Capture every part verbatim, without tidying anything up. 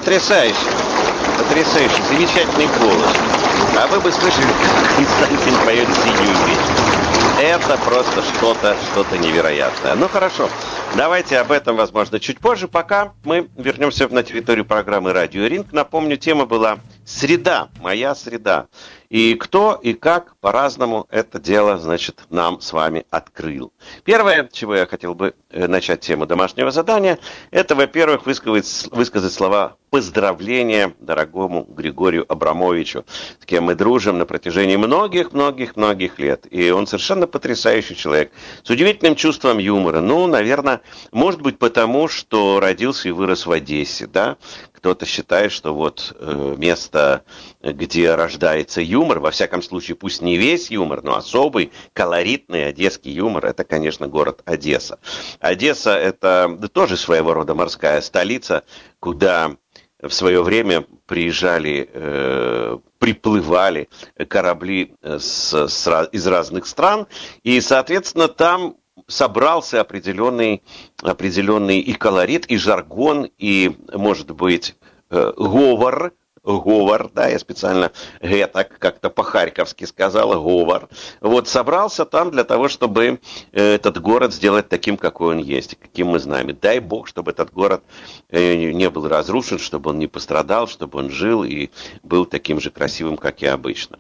Потрясающе. Потрясающе. Замечательный голос. А вы бы слышали, как Константин поет «Синюю песню». Это просто что-то, что-то невероятное. Ну, хорошо. Давайте об этом, возможно, чуть позже. Пока мы вернемся на территорию программы «Радио Ринг». Напомню, тема была «Среда», моя среда. И кто и как по-разному это дело, значит, нам с вами открыл. Первое, чего я хотел бы начать тему домашнего задания, это, во-первых, высказать, высказать слова поздравления дорогому Григорию Абрамовичу, с кем мы дружим на протяжении многих-многих-многих лет. И он совершенно потрясающий человек, с удивительным чувством юмора. Ну, наверное, может быть, потому, что родился и вырос в Одессе, да? Кто-то считает, что вот э, место, где рождается юмор, во всяком случае, пусть не весь юмор, но особый, колоритный одесский юмор, это, конечно, город Одесса. Одесса – это тоже своего рода морская столица, куда в свое время приезжали, э, приплывали корабли с, с, из разных стран, и, соответственно, там собрался определенный, определенный и колорит, и жаргон, и, может быть, э, говор, говор, да, я специально так как-то по-харьковски сказала, говор. Вот, собрался там для того, чтобы этот город сделать таким, какой он есть, каким мы знаем. И дай бог, чтобы этот город не был разрушен, чтобы он не пострадал, чтобы он жил и был таким же красивым, как и обычно.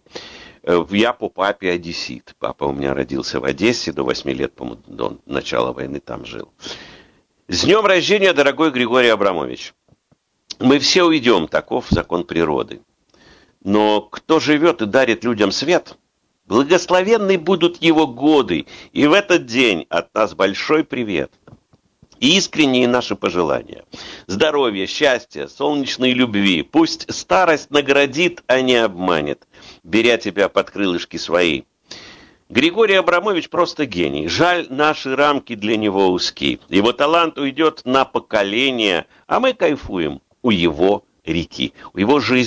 Я по папе одессит. Папа у меня родился в Одессе, до восьми лет, по-моему, до начала войны там жил. С днем рождения, дорогой Григорий Абрамович. Мы все уйдем, таков закон природы. Но кто живет и дарит людям свет, благословенны будут его годы. И в этот день от нас большой привет. И искренние наши пожелания. Здоровья, счастья, солнечной любви. Пусть старость наградит, а не обманет, беря тебя под крылышки свои. Григорий Абрамович просто гений. Жаль, наши рамки для него узки. Его талант уйдет на поколение, а мы кайфуем у его реки, у его жизни.